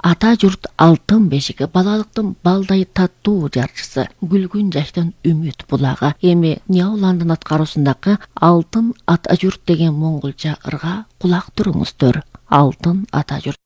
Ата жұрт алтын бешігі, балалықтың балдай таттуу жарчысы, гүлгүн жаштан үміт бұлағы. Эми Няуландын аткарусундагы алтын ата жұрт деген монголча ырга кулак туруңуздар. Алтын ата жұрт.